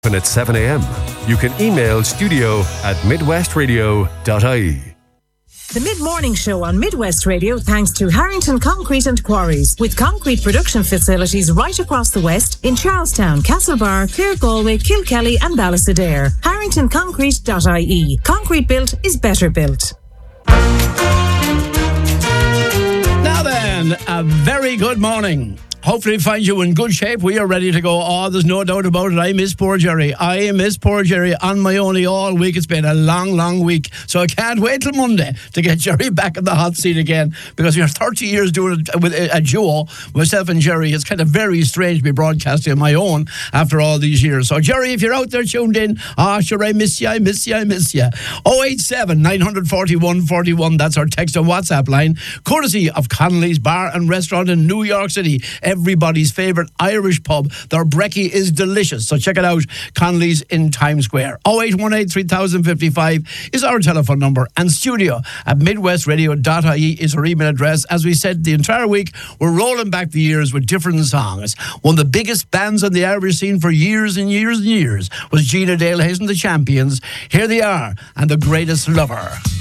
And at 7 a.m. You can email studio@midwestradio.ie. The Mid-Morning Show on Midwest Radio thanks to Harrington Concrete and Quarries, with concrete production facilities right across the West in Charlestown, Castlebar, Clare, Galway, Kilkelly and Ballastadair. HarringtonConcrete.ie. Concrete built is better built. Now then, a very good morning. Hopefully it finds you in good shape. We are ready to go. Oh, there's no doubt about it. I miss poor Jerry. I miss poor Jerry on my own all week. It's been a long, long week. So I can't wait till Monday to get Jerry back in the hot seat again, because we're 30 years doing it with a duo, myself and Jerry. It's kind of very strange to be broadcasting on my own after all these years. So Jerry, if you're out there tuned in, sure, I miss you. 087 941 41. That's our text and WhatsApp line, courtesy of Connolly's Bar and Restaurant in New York City. Everybody's favourite Irish pub. Their brekkie is delicious, so check it out. Connolly's in Times Square. 0818 3055 is our telephone number, and studio@midwestradio.ie is our email address. As we said the entire week, we're rolling back the years with different songs. One of the biggest bands on the Irish scene for years and years and years was Gina Dale Hayes and the Champions. Here they are, and The Greatest Lover.